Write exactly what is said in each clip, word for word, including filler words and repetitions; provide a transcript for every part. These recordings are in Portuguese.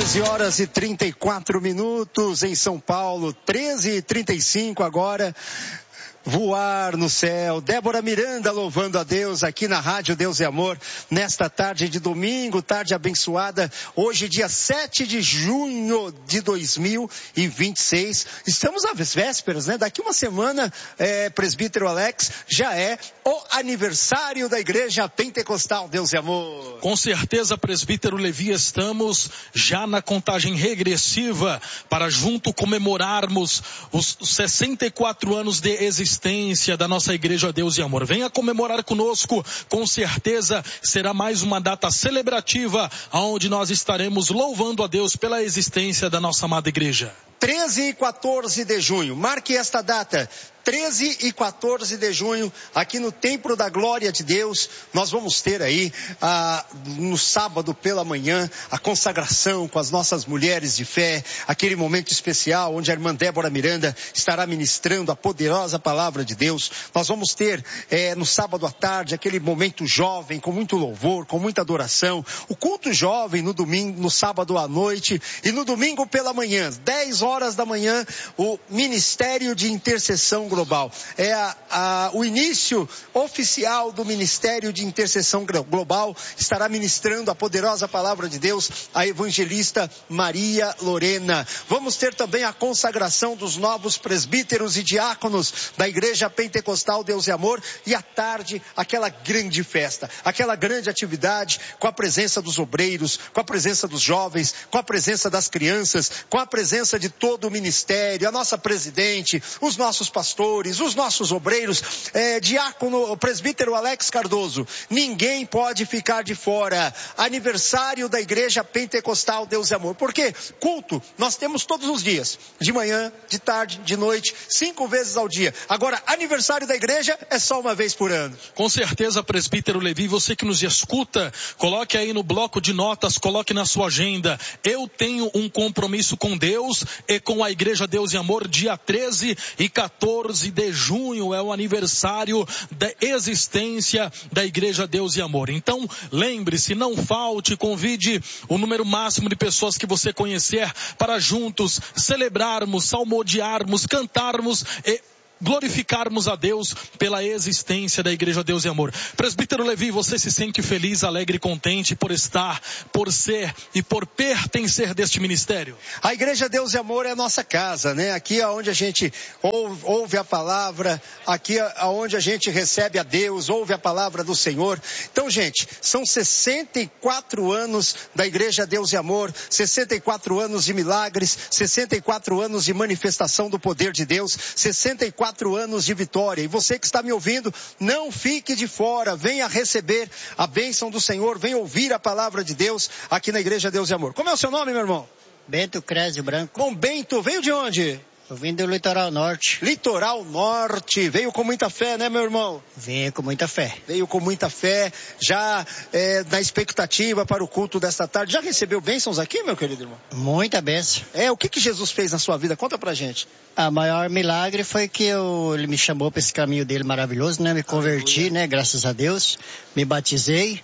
doze horas e trinta e quatro minutos em São Paulo, treze e trinta e cinco agora. Voar no céu. Débora Miranda louvando a Deus aqui na Rádio Deus e Amor, nesta tarde de domingo, tarde abençoada, hoje dia sete de junho de dois mil e vinte e seis. Estamos às vésperas, né? Daqui uma semana, é, presbítero Alex, já é o aniversário da Igreja Pentecostal Deus e Amor. Com certeza, presbítero Levi, estamos já na contagem regressiva para junto comemorarmos os sessenta e quatro anos de existência da nossa Igreja Deus e Amor. Venha comemorar conosco, com certeza será mais uma data celebrativa, onde nós estaremos louvando a Deus pela existência da nossa amada igreja. treze e quatorze de junho, marque esta data, treze e quatorze de junho, aqui no Templo da Glória de Deus, nós vamos ter aí, ah, no sábado pela manhã, a consagração com as nossas mulheres de fé, aquele momento especial onde a irmã Débora Miranda estará ministrando a poderosa palavra de Deus. Nós vamos ter, eh, no sábado à tarde, aquele momento jovem, com muito louvor, com muita adoração, o culto jovem no domingo, no sábado à noite, e no domingo pela manhã, dez horas da manhã, o Ministério de Intercessão Global. É a, a, o início oficial do Ministério de Intercessão Global. Estará ministrando a poderosa palavra de Deus a evangelista Maria Lorena. Vamos ter também a consagração dos novos presbíteros e diáconos da Igreja Pentecostal Deus e Amor, e à tarde aquela grande festa, aquela grande atividade com a presença dos obreiros, com a presença dos jovens, com a presença das crianças, com a presença de todo o ministério, a nossa presidente, os nossos pastores, os nossos obreiros, é, diácono, o presbítero Alex Cardoso. Ninguém pode ficar de fora. Aniversário da Igreja Pentecostal Deus e Amor. Porque culto nós temos todos os dias, de manhã, de tarde, de noite, cinco vezes ao dia. Agora, aniversário da igreja é só uma vez por ano. Com certeza, presbítero Levi, você que nos escuta, coloque aí no bloco de notas, coloque na sua agenda: eu tenho um compromisso com Deus e com a Igreja Deus e Amor. Dia treze e quatorze de junho é o aniversário da existência da Igreja Deus e Amor. Então, lembre-se, não falte, convide o número máximo de pessoas que você conhecer para juntos celebrarmos, salmodiarmos, cantarmos e glorificarmos a Deus pela existência da Igreja Deus e Amor. Presbítero Levi, você se sente feliz, alegre e contente por estar, por ser e por pertencer deste ministério? A Igreja Deus e Amor é a nossa casa, né? Aqui é onde a gente ouve, ouve a palavra, aqui é onde a gente recebe a Deus, ouve a palavra do Senhor. Então, gente, são sessenta e quatro anos da Igreja Deus e Amor, sessenta e quatro anos de milagres, sessenta e quatro anos de manifestação do poder de Deus, sessenta e quatro anos de vitória. E você que está me ouvindo, não fique de fora, venha receber a bênção do Senhor, venha ouvir a palavra de Deus aqui na Igreja Deus e Amor. Como é o seu nome, meu irmão? Bento Crésio Branco. Bom, Bento, veio de onde? Eu vim do Litoral Norte. Litoral Norte, veio com muita fé, né, meu irmão? Veio com muita fé. Veio com muita fé, já é, na expectativa para o culto desta tarde. Já recebeu bênçãos aqui, meu querido irmão? Muita bênção. É, o que que Jesus fez na sua vida? Conta pra gente. A maior milagre foi que eu, ele me chamou para esse caminho dele maravilhoso, né? Me converti, Aleluia. né? Graças a Deus. Me batizei.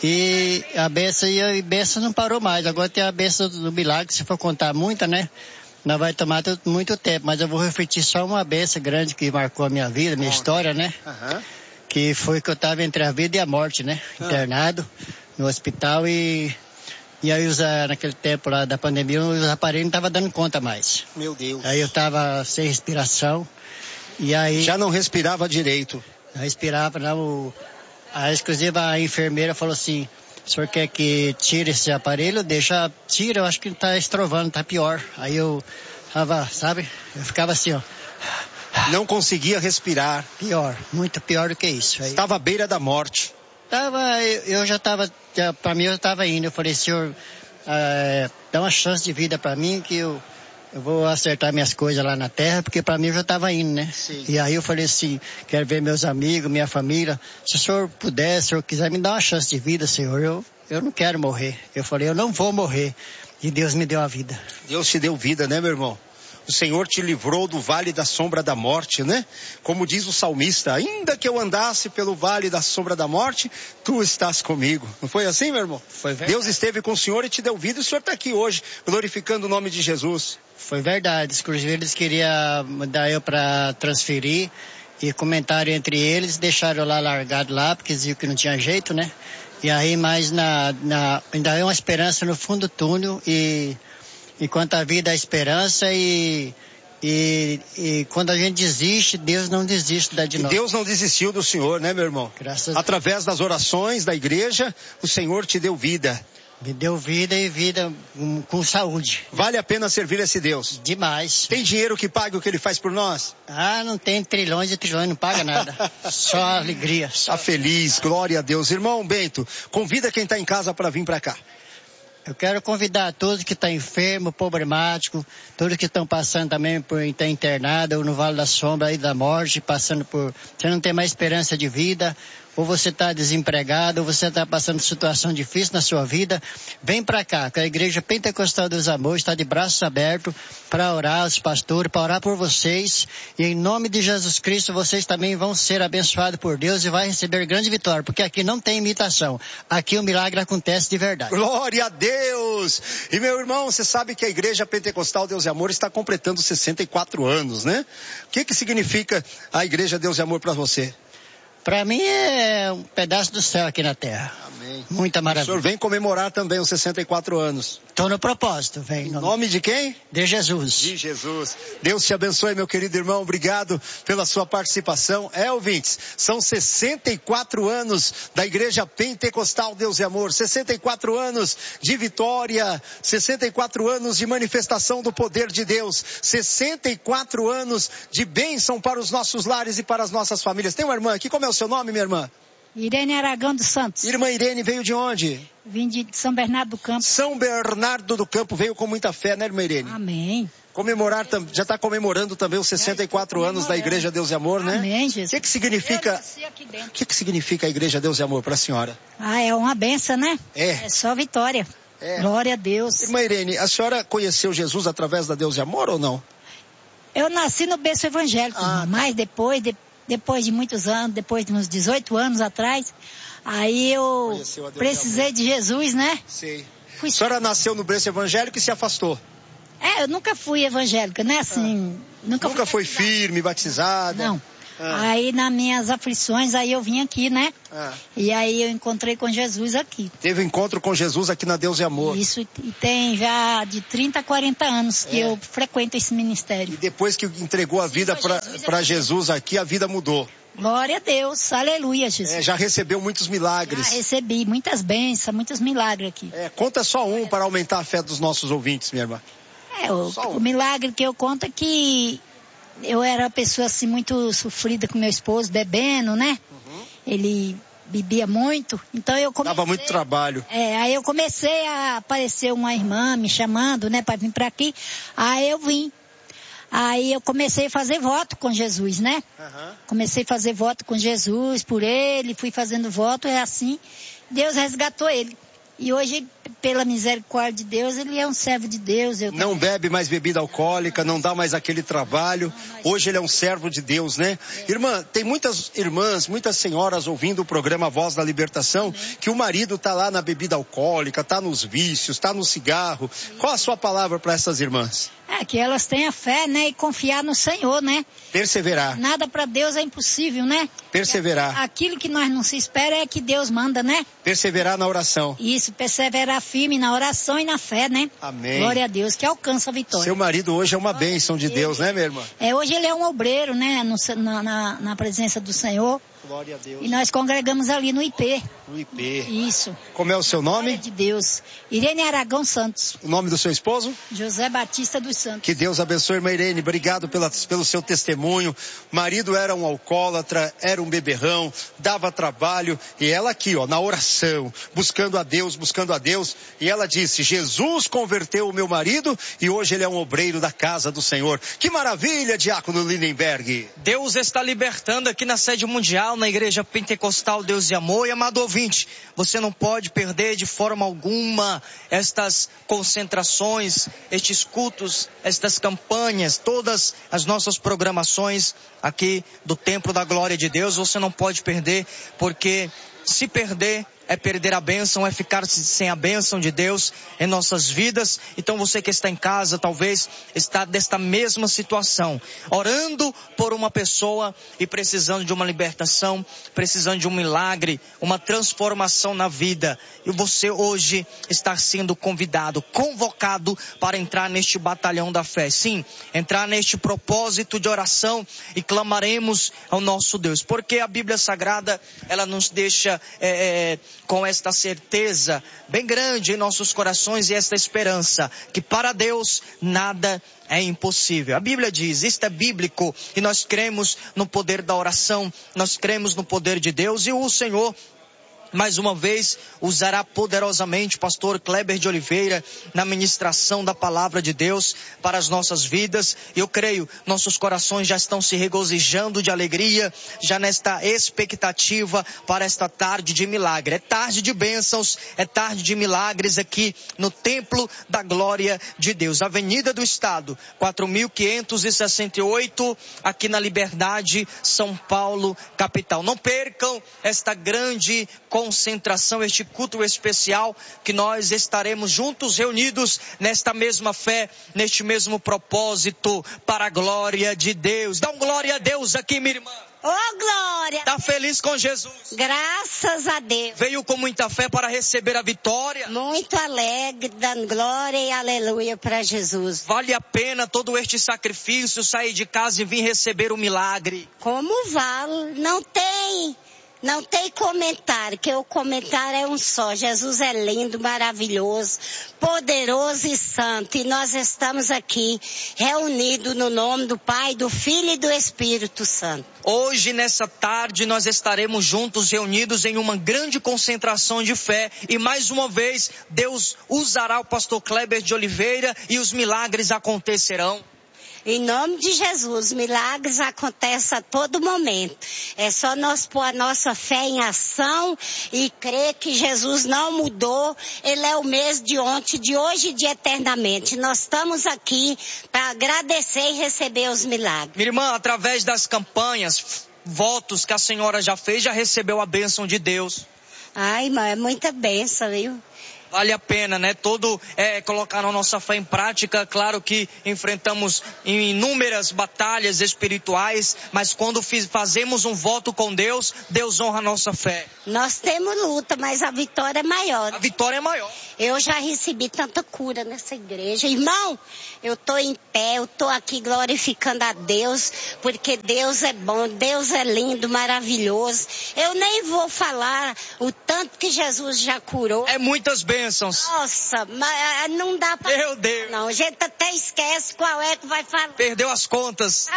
E a bênção, e a bênção não parou mais. Agora tem a bênção do milagre, se for contar muita, né? Não vai tomar muito tempo, mas eu vou refletir só uma bênção grande que marcou a minha vida, minha história, né? Uhum. Que foi que eu estava entre a vida e a morte, né? Uhum. Internado no hospital e, e aí os, naquele tempo lá da pandemia os aparelhos não estavam dando conta mais. Meu Deus. Aí eu estava sem respiração e aí... Já não respirava direito. Não respirava, não. A exclusiva a enfermeira falou assim: o senhor quer que tire esse aparelho? Deixa, tira, eu acho que tá estrovando, tá pior. Aí eu tava, sabe, eu ficava assim, ó. Não conseguia respirar. Pior, muito pior do que isso. Aí, estava à beira da morte. Tava, eu, eu já tava, já, pra mim eu já tava indo. Eu falei: senhor, é, dá uma chance de vida pra mim que eu, eu vou acertar minhas coisas lá na terra, porque pra mim eu já tava indo, né? Sim. E aí eu falei assim: quero ver meus amigos, minha família. Se o senhor puder, se o senhor quiser me dar uma chance de vida, senhor, eu, eu não quero morrer. Eu falei: eu não vou morrer. E Deus me deu a vida. Deus te deu vida, né, meu irmão? O Senhor te livrou do vale da sombra da morte, né? Como diz o salmista, ainda que eu andasse pelo vale da sombra da morte, tu estás comigo. Não foi assim, meu irmão? Foi verdade. Deus esteve com o Senhor e te deu vida, e o Senhor está aqui hoje, glorificando o nome de Jesus. Foi verdade. Inclusive eles queriam mandar eu para transferir e comentaram entre eles, deixaram eu lá largado lá, porque diziam que não tinha jeito, né? E aí, mas na, na, ainda é uma esperança no fundo do túnel, e enquanto a vida é esperança, e, e, e quando a gente desiste, Deus não desiste da de nós. Deus não desistiu do Senhor, né, meu irmão? Graças a Através das orações da igreja, o Senhor te deu vida. Me deu vida, e vida um, com saúde. Vale a pena servir esse Deus. Demais. Tem dinheiro que pague o que Ele faz por nós? Ah, não tem trilhões e trilhões, não paga nada. Só alegria. Só... Tá feliz, glória a Deus. Irmão Bento, convida quem está em casa para vir para cá. Eu quero convidar todos que estão enfermos, problemáticos, todos que estão passando também por estar internado ou no Vale da Sombra e da Morte, passando por... Você não tem mais esperança de vida, ou você está desempregado, ou você está passando situação difícil na sua vida, vem para cá, que a Igreja Pentecostal dos Amores está de braços abertos para orar, os pastores, para orar por vocês, e em nome de Jesus Cristo vocês também vão ser abençoados por Deus e vai receber grande vitória, porque aqui não tem imitação, aqui o milagre acontece de verdade. Glória a Deus! E meu irmão, você sabe que a Igreja Pentecostal Deus e Amor está completando sessenta e quatro anos, né? O que que significa a Igreja Deus e Amor para você? Para mim é um pedaço do céu aqui na terra. Amém. Muita maravilha. O senhor vem comemorar também os sessenta e quatro anos. Estou no propósito, vem. Em nome de quem? De Jesus. De Jesus. Deus te abençoe, meu querido irmão. Obrigado pela sua participação. É, ouvintes, são sessenta e quatro anos da Igreja Pentecostal Deus e Amor. sessenta e quatro anos de vitória. sessenta e quatro anos de manifestação do poder de Deus. sessenta e quatro anos de bênção para os nossos lares e para as nossas famílias. Tem uma irmã aqui, como é o seu nome, minha irmã? Irene Aragão dos Santos. Irmã Irene veio de onde? Vim de São Bernardo do Campo. São Bernardo do Campo, veio com muita fé, né, irmã Irene? Amém. Comemorar, já está comemorando também os sessenta e quatro anos da Igreja Deus e Amor, né? Amém, Jesus. O que que significa, o que que significa a Igreja Deus e Amor para a senhora? Ah, é uma benção, né? É. É só vitória. É. Glória a Deus. Irmã Irene, a senhora conheceu Jesus através da Deus e Amor ou não? Eu nasci no berço evangélico, ah, mas depois, de, depois de muitos anos, depois de uns dezoito anos atrás, aí eu precisei de Jesus, né? Sei. Fui... A senhora nasceu no berço evangélico e se afastou? É, eu nunca fui evangélica, né? Assim, ah. nunca, nunca fui foi firme, batizada? Não. Ah. Aí nas minhas aflições, aí eu vim aqui, né? Ah. E aí eu encontrei com Jesus aqui. Teve encontro com Jesus aqui na Deus e Amor. Isso, e tem já de trinta a quarenta anos que é. eu frequento esse ministério. E depois que entregou a vida para Jesus, Jesus aqui, a vida mudou. Glória a Deus, aleluia, Jesus. É, já recebeu muitos milagres. Já recebi muitas bênçãos, muitos milagres aqui. É, conta só um para aumentar a fé dos nossos ouvintes, minha irmã. É, o, um. o milagre que eu conto é que eu era uma pessoa assim muito sofrida com meu esposo, bebendo, né? Uhum. Ele bebia muito, então eu comecei... Dava muito trabalho. É, aí eu comecei a aparecer uma irmã me chamando, né, para vir para aqui, aí eu vim. Aí eu comecei a fazer voto com Jesus, né? Uhum. Comecei a fazer voto com Jesus, por ele, fui fazendo voto, é assim, Deus resgatou ele. E hoje, pela misericórdia de Deus, ele é um servo de Deus. Eu não bebe mais bebida alcoólica, não dá mais aquele trabalho. Hoje ele é um servo de Deus, né? É. Irmã, tem muitas irmãs, muitas senhoras ouvindo o programa Voz da Libertação, que o marido tá lá na bebida alcoólica, tá nos vícios, tá no cigarro. Qual a sua palavra para essas irmãs? É, que elas tenham fé, né? E confiar no Senhor, né? Perseverar. Nada para Deus é impossível, né? Perseverar. Aquilo que nós não se espera é que Deus manda, né? Perseverar na oração. Isso, perseverar firme na oração e na fé, né? Amém. Glória a Deus, que alcança a vitória. Seu marido hoje é uma Glória bênção de Deus, ele, né, minha irmã? É, hoje ele é um obreiro, né? No, na, na presença do Senhor. Glória a Deus. E nós congregamos ali no I P. No I P. Isso. Como é o seu nome? Glória de Deus. Irene Aragão Santos. O nome do seu esposo? José Batista dos Santos. Que Deus abençoe, irmã Irene. Obrigado pela, pelo seu testemunho. Marido era um alcoólatra, era um beberrão, dava trabalho. E ela aqui, ó, na oração, buscando a Deus, buscando a Deus. Deus, e ela disse, Jesus converteu o meu marido e hoje ele é um obreiro da casa do Senhor. Que maravilha, diácono Lindenberg. Deus está libertando aqui na sede mundial, na igreja pentecostal Deus e Amor. E amado ouvinte, você não pode perder de forma alguma estas concentrações, estes cultos, estas campanhas, todas as nossas programações aqui do Templo da Glória de Deus. Você não pode perder, porque se perder é perder a bênção, é ficar sem a bênção de Deus em nossas vidas. Então você que está em casa, talvez está desta mesma situação, orando por uma pessoa e precisando de uma libertação, precisando de um milagre, uma transformação na vida. E você hoje está sendo convidado, convocado para entrar neste batalhão da fé. Sim, entrar neste propósito de oração e clamaremos ao nosso Deus. Porque a Bíblia Sagrada, ela nos deixa é, é, com esta certeza bem grande em nossos corações e esta esperança, que para Deus nada é impossível. A Bíblia diz, isto é bíblico, e nós cremos no poder da oração, nós cremos no poder de Deus, e o Senhor mais uma vez usará poderosamente pastor Kleber de Oliveira na ministração da palavra de Deus para as nossas vidas. Eu creio, nossos corações já estão se regozijando de alegria, já nesta expectativa para esta tarde de milagre. É tarde de bênçãos, é tarde de milagres aqui no Templo da Glória de Deus. Avenida do Estado, quatro mil quinhentos e sessenta e oito, aqui na Liberdade, São Paulo, capital. Não percam esta grande concentração, este culto especial, que nós estaremos juntos, reunidos nesta mesma fé, neste mesmo propósito, para a glória de Deus. Dá um glória a Deus aqui, minha irmã. Ô, oh, glória! Tá feliz com Jesus? Graças a Deus. Veio com muita fé para receber a vitória? Muito alegre, dando glória e aleluia para Jesus. Vale a pena todo este sacrifício, sair de casa e vir receber o milagre? Como vale? Não tem... Não tem comentário, que o comentário é um só. Jesus é lindo, maravilhoso, poderoso e santo. E nós estamos aqui reunidos no nome do Pai, do Filho e do Espírito Santo. Hoje, nessa tarde, nós estaremos juntos, reunidos em uma grande concentração de fé. E mais uma vez, Deus usará o pastor Kleber de Oliveira e os milagres acontecerão. Em nome de Jesus, milagres acontecem a todo momento. É só nós pôr a nossa fé em ação e crer que Jesus não mudou. Ele é o mesmo de ontem, de hoje e de eternamente. Nós estamos aqui para agradecer e receber os milagres. Minha irmã, através das campanhas, votos que a senhora já fez, já recebeu a bênção de Deus. Ai, irmã, é muita bênção, viu? Vale a pena, né? Todo é, colocar a nossa fé em prática. Claro que enfrentamos inúmeras batalhas espirituais, mas quando fiz, fazemos um voto com Deus, Deus honra a nossa fé. Nós temos luta, mas a vitória é maior. A vitória é maior. Eu já recebi tanta cura nessa igreja. Irmão, eu tô em pé, eu tô aqui glorificando a Deus, porque Deus é bom, Deus é lindo, maravilhoso. Eu nem vou falar o tanto que Jesus já curou. É muitas bênçãos. Nossa, mas não dá pra... Meu Deus. Não, a gente até esquece qual é que vai falar. Perdeu as contas.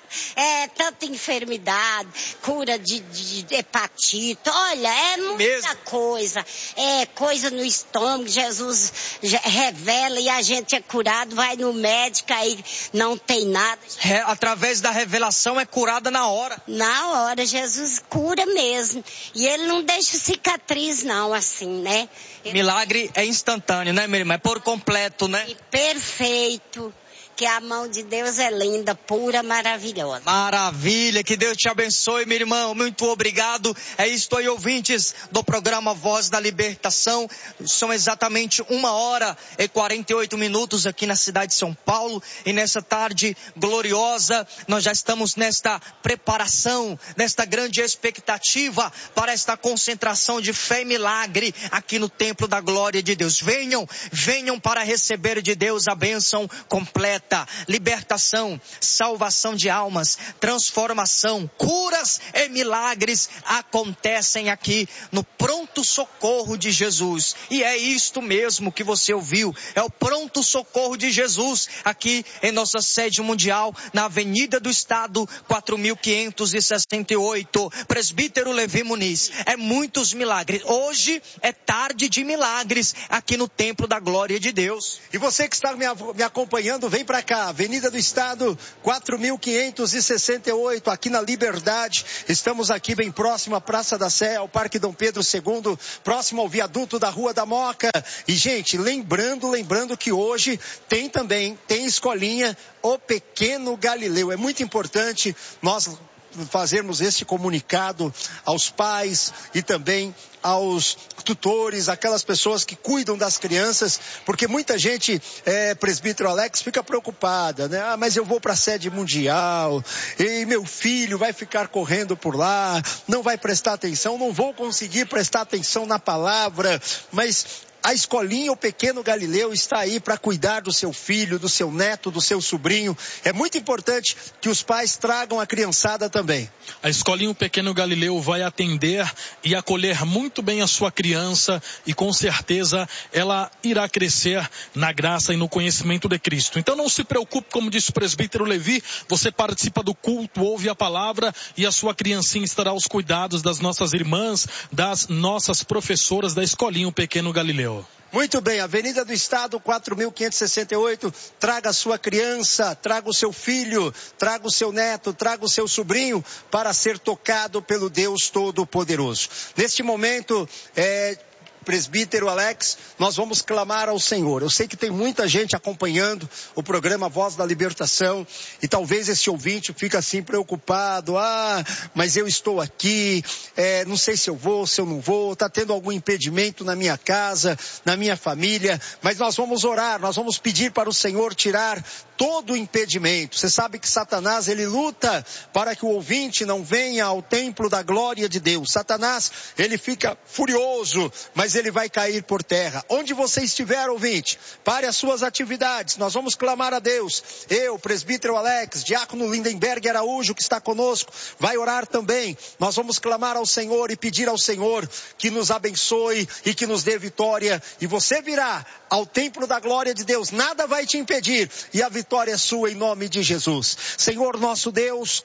É, tanta enfermidade, cura de, de hepatite, olha, é muita Mesmo? coisa. É coisa no estômago, Jesus revela e a gente é curado, vai no médico, aí não tem nada. Re, através da revelação é curada na hora. Na hora, Jesus cura mesmo. E ele não deixa cicatriz não, assim, né? Milagre é instantâneo, né, minha irmã? É por completo, né? E perfeito. Que a mão de Deus é linda, pura, maravilhosa. Maravilha, que Deus te abençoe, meu irmão. Muito obrigado. É isto aí, ouvintes do programa Voz da Libertação. São exatamente uma hora e quarenta e oito minutos aqui na cidade de São Paulo. E nessa tarde gloriosa, nós já estamos nesta preparação, nesta grande expectativa para esta concentração de fé e milagre aqui no Templo da Glória de Deus. Venham, venham para receber de Deus a bênção completa. liberta, libertação, salvação de almas, transformação, curas e milagres acontecem aqui no pronto socorro de Jesus. E é isto mesmo que você ouviu, é o pronto socorro de Jesus aqui em nossa sede mundial, na Avenida do Estado, quatro mil quinhentos e sessenta e oito, Presbítero Levi Muniz. É muitos milagres. Hoje é tarde de milagres aqui no Templo da Glória de Deus. E você que está me, me acompanhando, vem para cá, Avenida do Estado, quatro mil quinhentos e sessenta e oito, aqui na Liberdade. Estamos aqui bem próximo à Praça da Sé, ao Parque Dom Pedro segundo, próximo ao viaduto da Rua da Moca. E, gente, lembrando, lembrando que hoje tem também, tem escolinha O Pequeno Galileu. É muito importante nós fazermos este comunicado aos pais e também aos tutores, aquelas pessoas que cuidam das crianças, porque muita gente, é, presbítero Alex, fica preocupada, né? Ah, mas eu vou para a sede mundial, e meu filho vai ficar correndo por lá, não vai prestar atenção, não vou conseguir prestar atenção na palavra, mas a escolinha O Pequeno Galileu está aí para cuidar do seu filho, do seu neto, do seu sobrinho. É muito importante que os pais tragam a criançada também. A escolinha O Pequeno Galileu vai atender e acolher muito bem a sua criança e com certeza ela irá crescer na graça e no conhecimento de Cristo. Então não se preocupe, como disse o presbítero Levi, você participa do culto, ouve a palavra e a sua criancinha estará aos cuidados das nossas irmãs, das nossas professoras da escolinha O Pequeno Galileu. Muito bem, Avenida do Estado, quatro mil quinhentos e sessenta e oito, traga a sua criança, traga o seu filho, traga o seu neto, traga o seu sobrinho para ser tocado pelo Deus Todo-Poderoso. Neste momento, é... presbítero Alex, nós vamos clamar ao Senhor. Eu sei que tem muita gente acompanhando o programa Voz da Libertação e talvez esse ouvinte fique assim preocupado. Ah, mas eu estou aqui, é, não sei se eu vou, se eu não vou, está tendo algum impedimento na minha casa, na minha família, mas nós vamos orar, nós vamos pedir para o Senhor tirar todo o impedimento. Você sabe que Satanás, ele luta para que o ouvinte não venha ao templo da glória de Deus. Satanás, ele fica furioso, mas ele vai cair por terra. Onde você estiver, ouvinte, pare as suas atividades. Nós vamos clamar a Deus. Eu, presbítero Alex, diácono Lindenberg Araújo, que está conosco, vai orar também. Nós vamos clamar ao Senhor e pedir ao Senhor que nos abençoe e que nos dê vitória. E você virá ao templo da glória de Deus. Nada vai te impedir. E a vitória é sua em nome de Jesus. Senhor nosso Deus,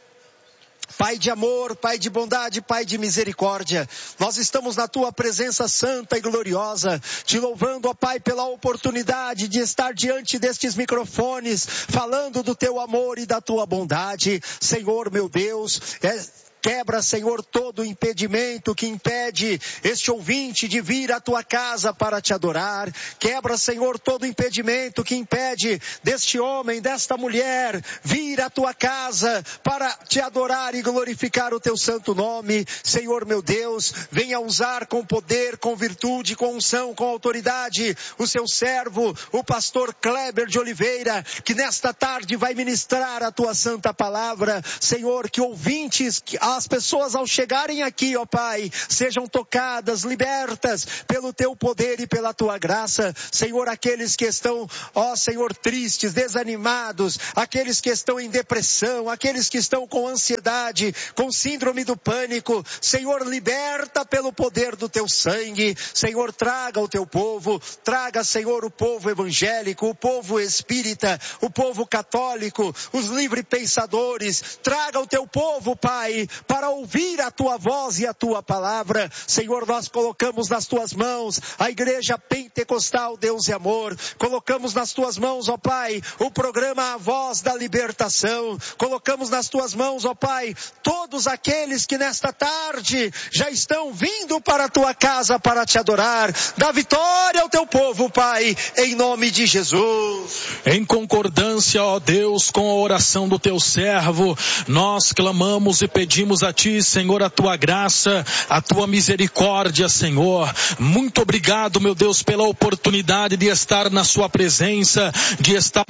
Pai de amor, Pai de bondade, Pai de misericórdia, nós estamos na Tua presença santa e gloriosa, te louvando, ó Pai, pela oportunidade de estar diante destes microfones, falando do Teu amor e da Tua bondade. Senhor, meu Deus, é... Quebra, Senhor, todo o impedimento que impede este ouvinte de vir à Tua casa para Te adorar. Quebra, Senhor, todo o impedimento que impede deste homem, desta mulher, vir à Tua casa para Te adorar e glorificar o Teu santo nome. Senhor, meu Deus, venha usar com poder, com virtude, com unção, com autoridade, o Seu servo, o pastor Kleber de Oliveira, que nesta tarde vai ministrar a Tua santa palavra. Senhor, que ouvintes, que as pessoas ao chegarem aqui, ó Pai, sejam tocadas, libertas pelo Teu poder e pela Tua graça. Senhor, aqueles que estão, ó Senhor, tristes, desanimados, aqueles que estão em depressão, aqueles que estão com ansiedade, com síndrome do pânico, Senhor, liberta pelo poder do Teu sangue. Senhor, traga o Teu povo, traga, Senhor, o povo evangélico, o povo espírita, o povo católico, os livre pensadores, traga o Teu povo, Pai, para ouvir a Tua voz e a Tua palavra. Senhor, nós colocamos nas Tuas mãos a Igreja Pentecostal Deus e Amor, colocamos nas Tuas mãos, ó Pai, o programa A Voz da Libertação, colocamos nas Tuas mãos, ó Pai, todos aqueles que nesta tarde já estão vindo para a Tua casa para Te adorar. Dá vitória ao Teu povo, Pai, em nome de Jesus. Em concordância, ó Deus, com a oração do Teu servo, nós clamamos e pedimos a Ti, Senhor, a Tua graça, a Tua misericórdia, Senhor. Muito obrigado, meu Deus, pela oportunidade de estar na Sua presença, de estar entre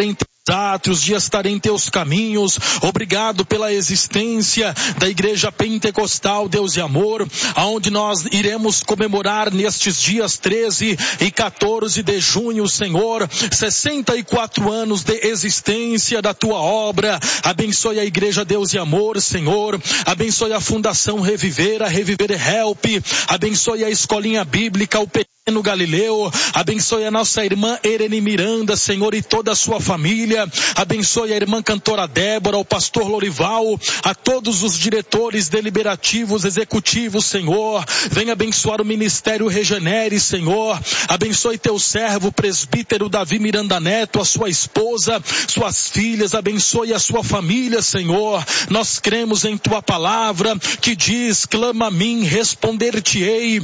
átrios, de estar em teus caminhos. Obrigado pela existência da Igreja Pentecostal Deus e Amor, aonde nós iremos comemorar nestes dias treze e quatorze de junho, Senhor, sessenta e quatro anos de existência da tua obra. Abençoe a Igreja Deus e Amor, Senhor. Abençoe a Fundação Reviver, a Reviver Help. Abençoe a Escolinha Bíblica, o no Galileu. Abençoe a nossa irmã Erene Miranda, Senhor, e toda a sua família. Abençoe a irmã cantora Débora, o pastor Lorival, a todos os diretores deliberativos, executivos, Senhor. Venha abençoar o Ministério Regenere, Senhor. Abençoe teu servo, presbítero Davi Miranda Neto, a sua esposa, suas filhas. Abençoe a sua família, Senhor. Nós cremos em tua palavra que diz: clama a mim, responder-te-ei.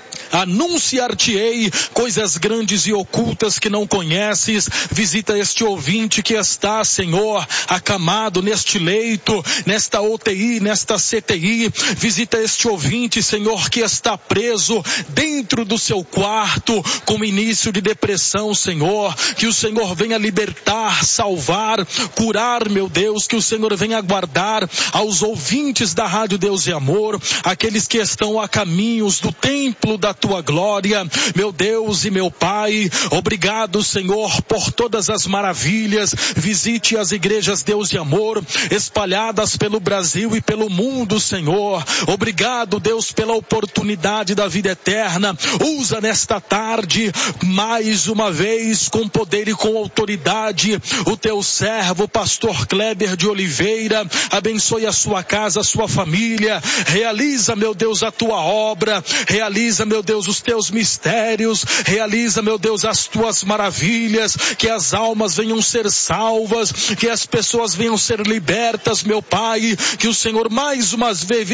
Anunciar-te-ei coisas grandes e ocultas que não conheces. Visita este ouvinte que está, Senhor, acamado neste leito, nesta U T I, nesta C T I. Visita este ouvinte, Senhor, que está preso dentro do seu quarto com início de depressão, Senhor. Que o Senhor venha libertar, salvar, curar, meu Deus. Que o Senhor venha guardar aos ouvintes da Rádio Deus e Amor, aqueles que estão a caminhos do templo da tua glória, meu Deus e meu Pai. Obrigado, Senhor, por todas as maravilhas. Visite as igrejas Deus de Amor espalhadas pelo Brasil e pelo mundo, Senhor. Obrigado, Deus, pela oportunidade da vida eterna. Usa nesta tarde mais uma vez, com poder e com autoridade, o teu servo, pastor Kleber de Oliveira. Abençoe a sua casa, a sua família. Realiza, meu Deus, a tua obra. Realiza, meu Deus, os teus mistérios. Realiza, meu Deus, as tuas maravilhas. Que as almas venham ser salvas, que as pessoas venham ser libertas, meu Pai. Que o Senhor mais uma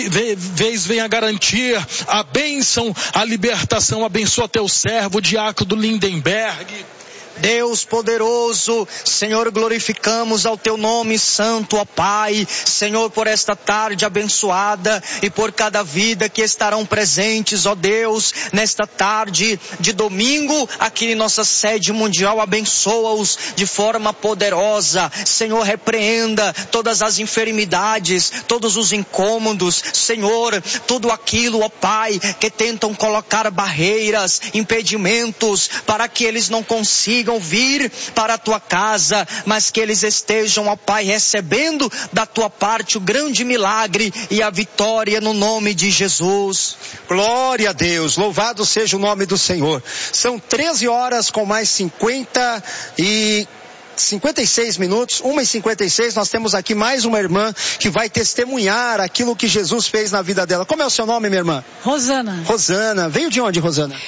vez venha garantir a bênção, a libertação. Abençoa teu servo, Diácono Lindenberg. Deus poderoso, Senhor, glorificamos ao teu nome santo, ó Pai, Senhor, por esta tarde abençoada e por cada vida que estarão presentes, ó Deus, nesta tarde de domingo, aqui em nossa sede mundial. Abençoa-os de forma poderosa, Senhor. Repreenda todas as enfermidades, todos os incômodos, Senhor, tudo aquilo, ó Pai, que tentam colocar barreiras, impedimentos para que eles não consigam vir para a tua casa, mas que eles estejam, ó Pai, recebendo da tua parte o grande milagre e a vitória no nome de Jesus. Glória a Deus, louvado seja o nome do Senhor. São treze horas com mais cinquenta e cinquenta e seis minutos, uma e cinquenta e seis, nós temos aqui mais uma irmã que vai testemunhar aquilo que Jesus fez na vida dela. Como é o seu nome, minha irmã? Rosana. Rosana, veio de onde, Rosana?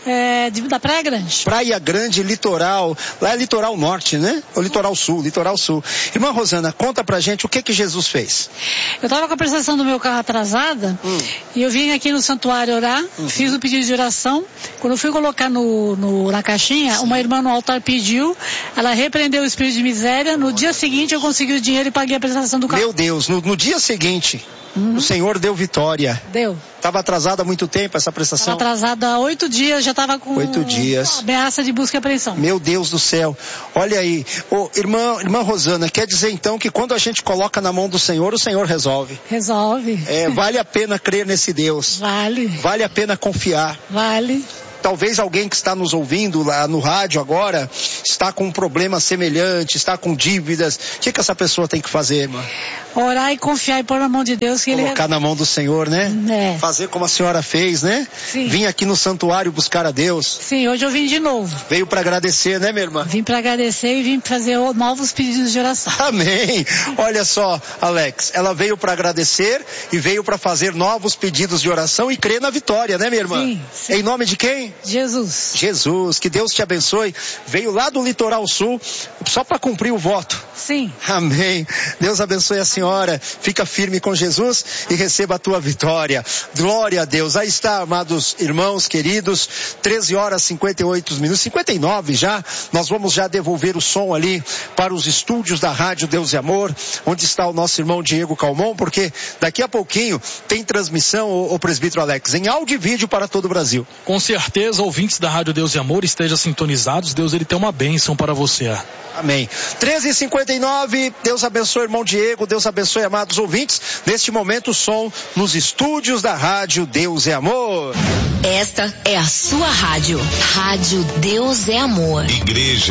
É, de, da Praia Grande. Praia Grande, litoral, lá é litoral norte, né? Ou litoral sul, litoral sul. Irmã Rosana, conta pra gente o que que Jesus fez. Eu tava com a prestação do meu carro atrasada, hum. e eu vim aqui no santuário orar, uhum. fiz o pedido de oração. Quando eu fui colocar no, no, na caixinha, Sim. uma irmã no altar pediu, ela repreendeu o espírito de miséria. No dia seguinte eu consegui o dinheiro e paguei a prestação do carro. Meu Deus, no, no dia seguinte, uhum. o Senhor deu vitória. Deu. Estava atrasada há muito tempo essa prestação? Estava atrasada há oito dias, já estava com oito dias. ameaça de busca e apreensão. Meu Deus do céu. Olha aí. Ô, irmã, irmã Rosana, quer dizer então que quando a gente coloca na mão do Senhor, o Senhor resolve? Resolve. É, vale a pena crer nesse Deus. Vale. Vale a pena confiar. Vale. Talvez alguém que está nos ouvindo lá no rádio agora está com um problema semelhante, está com dívidas. O que que essa pessoa tem que fazer, irmã? Orar e confiar e pôr na mão de Deus. Que Colocar ele... na mão do Senhor, né? É. Fazer como a senhora fez, né? Sim. Vim aqui no santuário buscar a Deus. Sim, hoje eu vim de novo. Veio para agradecer, né, minha irmã? Vim para agradecer e vim fazer novos pedidos de oração. Amém. Olha só, Alex, ela veio para agradecer e veio para fazer novos pedidos de oração e crer na vitória, né, minha irmã? Sim, sim. Em nome de quem? Jesus. Jesus, que Deus te abençoe. Veio lá do litoral sul só para cumprir o voto. Sim. Amém. Deus abençoe a senhora. Fica firme com Jesus e receba a tua vitória. Glória a Deus. Aí está, amados irmãos queridos, treze horas e cinquenta e oito minutos, cinquenta e nove já. Nós vamos já devolver o som ali para os estúdios da Rádio Deus e Amor, onde está o nosso irmão Diego Calmon, porque daqui a pouquinho tem transmissão, o, o presbítero Alex, em áudio e vídeo para todo o Brasil. Com certeza. certeza, ouvintes da Rádio Deus e Amor, estejam sintonizados. Deus, ele tem uma bênção para você. Amém. treze e cinquenta e nove, Deus abençoe, irmão Diego, Deus abençoe, amados ouvintes. Neste momento, o som nos estúdios da Rádio Deus é Amor. Esta é a sua rádio. Rádio Deus é Amor. Igreja